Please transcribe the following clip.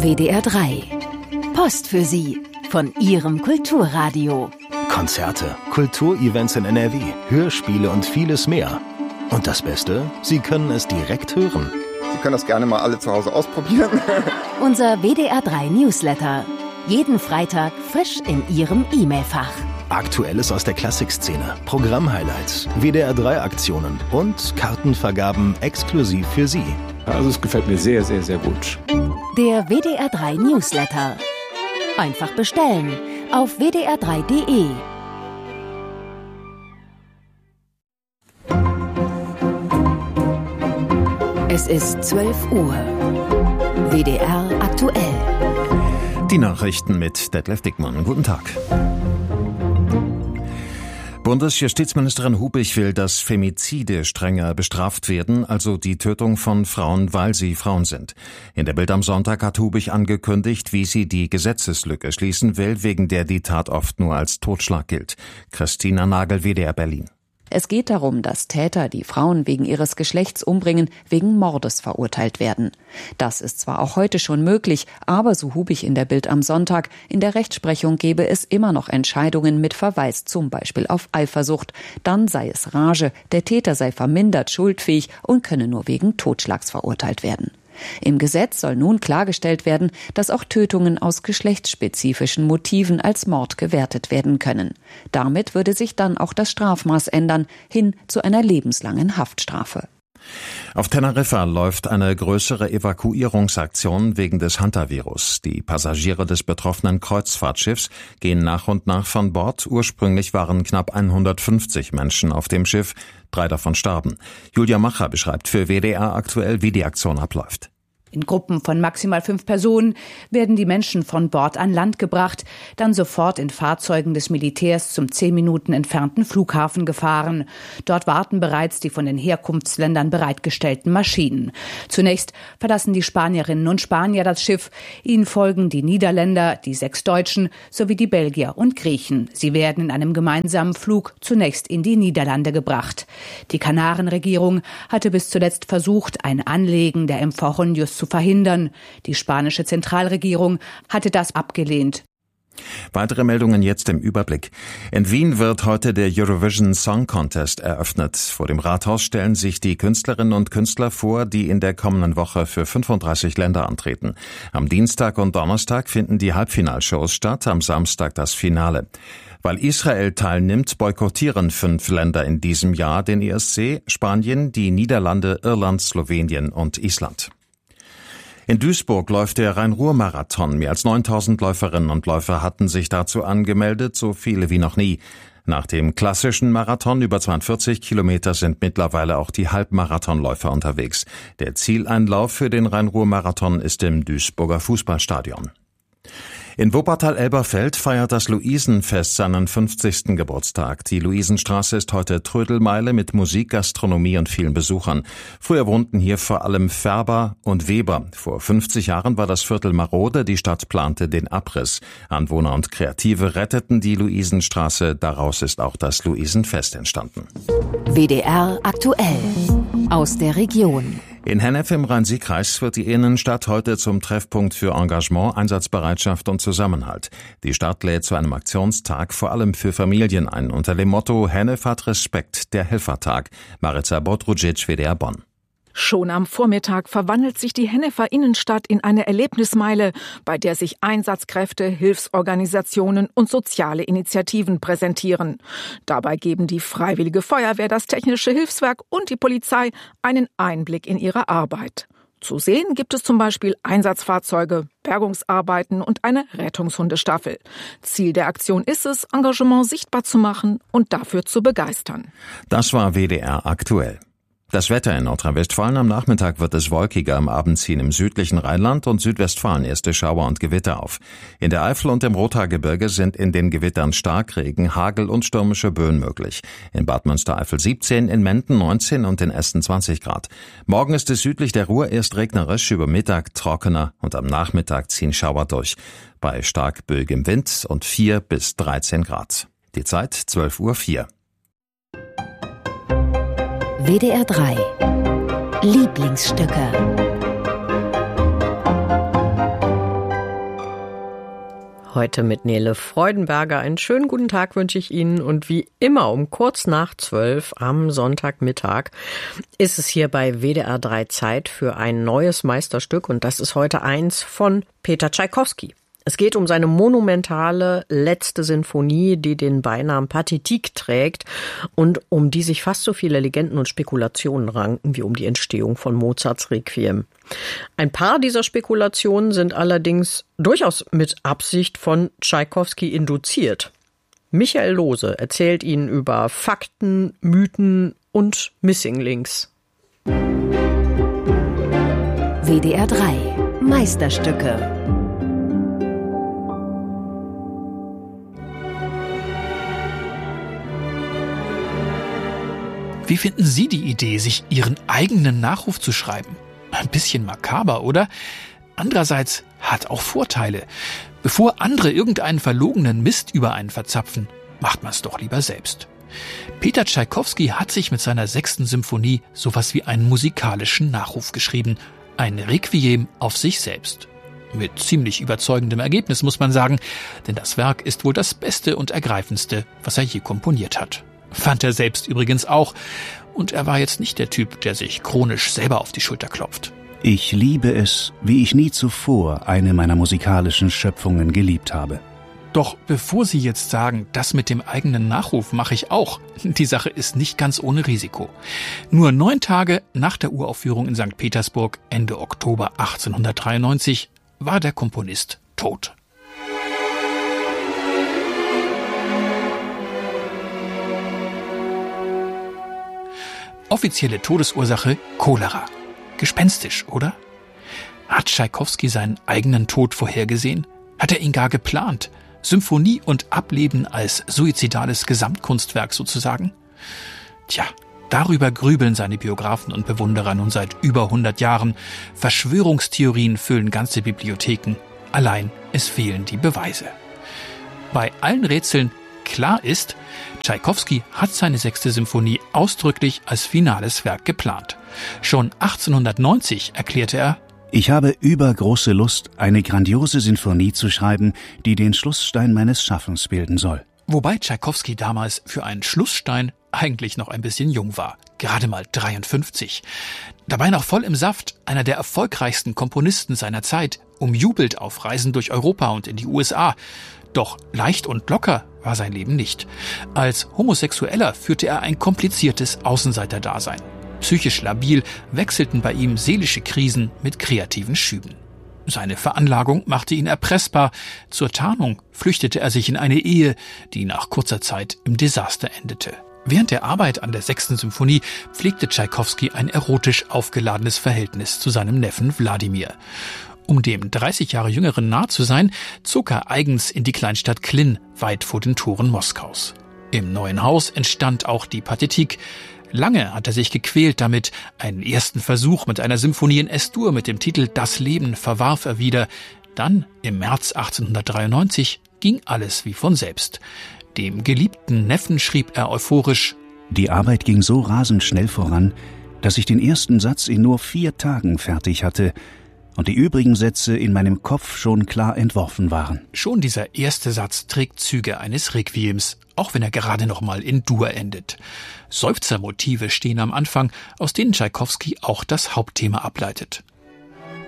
WDR 3. Post für Sie von Ihrem Kulturradio. Konzerte, Kulturevents in NRW, Hörspiele und vieles mehr. Und das Beste, Sie können es direkt hören. Sie können das gerne mal alle zu Hause ausprobieren. Unser WDR 3 Newsletter. Jeden Freitag frisch in Ihrem E-Mail-Fach. Aktuelles aus der Klassikszene, Programm-Highlights, WDR 3 Aktionen und Kartenvergaben exklusiv für Sie. Also es gefällt mir sehr, sehr, sehr gut. Der WDR 3 Newsletter. Einfach bestellen auf wdr3.de. Es ist 12 Uhr. WDR aktuell. Die Nachrichten mit Detlef Dickmann. Guten Tag. Bundesjustizministerin Hubig will, dass Femizide strenger bestraft werden, also die Tötung von Frauen, weil sie Frauen sind. In der Bild am Sonntag hat Hubig angekündigt, wie sie die Gesetzeslücke schließen will, wegen der die Tat oft nur als Totschlag gilt. Christina Nagel, WDR Berlin. Es geht darum, dass Täter, die Frauen wegen ihres Geschlechts umbringen, wegen Mordes verurteilt werden. Das ist zwar auch heute schon möglich, aber so Hubig in der Bild am Sonntag, in der Rechtsprechung gebe es immer noch Entscheidungen mit Verweis zum Beispiel auf Eifersucht. Dann sei es Rage, der Täter sei vermindert schuldfähig und könne nur wegen Totschlags verurteilt werden. Im Gesetz soll nun klargestellt werden, dass auch Tötungen aus geschlechtsspezifischen Motiven als Mord gewertet werden können. Damit würde sich dann auch das Strafmaß ändern, hin zu einer lebenslangen Haftstrafe. Auf Teneriffa läuft eine größere Evakuierungsaktion wegen des Hantavirus. Die Passagiere des betroffenen Kreuzfahrtschiffs gehen nach und nach von Bord. Ursprünglich waren knapp 150 Menschen auf dem Schiff, 3 davon starben. Julia Macher beschreibt für WDR aktuell, wie die Aktion abläuft. In Gruppen von maximal 5 Personen werden die Menschen von Bord an Land gebracht, dann sofort in Fahrzeugen des Militärs zum 10 Minuten entfernten Flughafen gefahren. Dort warten bereits die von den Herkunftsländern bereitgestellten Maschinen. Zunächst verlassen die Spanierinnen und Spanier das Schiff. Ihnen folgen die Niederländer, die 6 Deutschen sowie die Belgier und Griechen. Sie werden in einem gemeinsamen Flug zunächst in die Niederlande gebracht. Die Kanarenregierung hatte bis zuletzt versucht, ein Anlegen der MV Hondius zu verhindern. Die spanische Zentralregierung hatte das abgelehnt. Weitere Meldungen jetzt im Überblick. In Wien wird heute der Eurovision Song Contest eröffnet. Vor dem Rathaus stellen sich die Künstlerinnen und Künstler vor, die in der kommenden Woche für 35 Länder antreten. Am Dienstag und Donnerstag finden die Halbfinalshows statt, am Samstag das Finale. Weil Israel teilnimmt, boykottieren 5 Länder in diesem Jahr den ESC: Spanien, die Niederlande, Irland, Slowenien und Island. In Duisburg läuft der Rhein-Ruhr-Marathon. Mehr als 9000 Läuferinnen und Läufer hatten sich dazu angemeldet, so viele wie noch nie. Nach dem klassischen Marathon über 42 Kilometer sind mittlerweile auch die Halbmarathonläufer unterwegs. Der Zieleinlauf für den Rhein-Ruhr-Marathon ist im Duisburger Fußballstadion. In Wuppertal-Elberfeld feiert das Luisenfest seinen 50. Geburtstag. Die Luisenstraße ist heute Trödelmeile mit Musik, Gastronomie und vielen Besuchern. Früher wohnten hier vor allem Färber und Weber. Vor 50 Jahren war das Viertel marode, die Stadt plante den Abriss. Anwohner und Kreative retteten die Luisenstraße. Daraus ist auch das Luisenfest entstanden. WDR aktuell. Aus der Region. In Hennef im Rhein-Sieg-Kreis wird die Innenstadt heute zum Treffpunkt für Engagement, Einsatzbereitschaft und Zusammenhalt. Die Stadt lädt zu einem Aktionstag vor allem für Familien ein, unter dem Motto Hennef hat Respekt, der Helfertag. Marica Bodrucic, WDR Bonn. Schon am Vormittag verwandelt sich die Hennefer Innenstadt in eine Erlebnismeile, bei der sich Einsatzkräfte, Hilfsorganisationen und soziale Initiativen präsentieren. Dabei geben die Freiwillige Feuerwehr, das Technische Hilfswerk und die Polizei einen Einblick in ihre Arbeit. Zu sehen gibt es zum Beispiel Einsatzfahrzeuge, Bergungsarbeiten und eine Rettungshundestaffel. Ziel der Aktion ist es, Engagement sichtbar zu machen und dafür zu begeistern. Das war WDR aktuell. Das Wetter in Nordrhein-Westfalen: am Nachmittag wird es wolkiger, am Abend ziehen im südlichen Rheinland und Südwestfalen erste Schauer und Gewitter auf. In der Eifel und im Rothaargebirge sind in den Gewittern Starkregen, Hagel und stürmische Böen möglich. In Bad Münstereifel 17, in Menden 19 und in Essen 20 Grad. Morgen ist es südlich der Ruhr erst regnerisch, über Mittag trockener und am Nachmittag ziehen Schauer durch. Bei stark böigem Wind und 4 bis 13 Grad. Die Zeit 12:04 Uhr. WDR 3. Lieblingsstücke. Heute mit Nele Freudenberger. Einen schönen guten Tag wünsche ich Ihnen. Und wie immer um kurz nach 12 am Sonntagmittag ist es hier bei WDR 3 Zeit für ein neues Meisterstück. Und das ist heute eins von Peter Tschaikowski. Es geht um seine monumentale letzte Sinfonie, die den Beinamen Pathétique trägt und um die sich fast so viele Legenden und Spekulationen ranken wie um die Entstehung von Mozarts Requiem. Ein paar dieser Spekulationen sind allerdings durchaus mit Absicht von Tschaikowski induziert. Michael Lohse erzählt Ihnen über Fakten, Mythen und Missing Links. WDR 3 Meisterstücke. Wie finden Sie die Idee, sich Ihren eigenen Nachruf zu schreiben? Ein bisschen makaber, oder? Andererseits hat auch Vorteile. Bevor andere irgendeinen verlogenen Mist über einen verzapfen, macht man es doch lieber selbst. Peter Tschaikowski hat sich mit seiner 6. Symphonie sowas wie einen musikalischen Nachruf geschrieben. Ein Requiem auf sich selbst. Mit ziemlich überzeugendem Ergebnis, muss man sagen, denn das Werk ist wohl das Beste und Ergreifendste, was er je komponiert hat. Fand er selbst übrigens auch. Und er war jetzt nicht der Typ, der sich chronisch selber auf die Schulter klopft. Ich liebe es, wie ich nie zuvor eine meiner musikalischen Schöpfungen geliebt habe. Doch bevor Sie jetzt sagen, das mit dem eigenen Nachruf mache ich auch, die Sache ist nicht ganz ohne Risiko. Nur 9 Tage nach der Uraufführung in St. Petersburg, Ende Oktober 1893, war der Komponist tot. Offizielle Todesursache Cholera. Gespenstisch, oder? Hat Tschaikowski seinen eigenen Tod vorhergesehen? Hat er ihn gar geplant? Symphonie und Ableben als suizidales Gesamtkunstwerk sozusagen? Tja, darüber grübeln seine Biografen und Bewunderer nun seit über 100 Jahren. Verschwörungstheorien füllen ganze Bibliotheken. Allein es fehlen die Beweise. Bei allen Rätseln klar ist, Tschaikowski hat seine 6. Symphonie ausdrücklich als finales Werk geplant. Schon 1890 erklärte er: Ich habe übergroße Lust, eine grandiose Sinfonie zu schreiben, die den Schlussstein meines Schaffens bilden soll. Wobei Tschaikowski damals für einen Schlussstein eigentlich noch ein bisschen jung war. Gerade mal 53. Dabei noch voll im Saft, einer der erfolgreichsten Komponisten seiner Zeit, umjubelt auf Reisen durch Europa und in die USA. Doch leicht und locker war sein Leben nicht. Als Homosexueller führte er ein kompliziertes Außenseiterdasein. Psychisch labil wechselten bei ihm seelische Krisen mit kreativen Schüben. Seine Veranlagung machte ihn erpressbar. Zur Tarnung flüchtete er sich in eine Ehe, die nach kurzer Zeit im Desaster endete. Während der Arbeit an der 6. Symphonie pflegte Tschaikowski ein erotisch aufgeladenes Verhältnis zu seinem Neffen Wladimir. Um dem 30 Jahre Jüngeren nahe zu sein, zog er eigens in die Kleinstadt Klin, weit vor den Toren Moskaus. Im neuen Haus entstand auch die Pathétique. Lange hat er sich gequält damit. Einen ersten Versuch mit einer Symphonie in S-Dur mit dem Titel Das Leben verwarf er wieder. Dann, im März 1893, ging alles wie von selbst. Dem geliebten Neffen schrieb er euphorisch: Die Arbeit ging so rasend schnell voran, dass ich den ersten Satz in nur 4 Tagen fertig hatte und die übrigen Sätze in meinem Kopf schon klar entworfen waren. Schon dieser erste Satz trägt Züge eines Requiems, auch wenn er gerade noch mal in Dur endet. Seufzermotive stehen am Anfang, aus denen Tschaikowski auch das Hauptthema ableitet.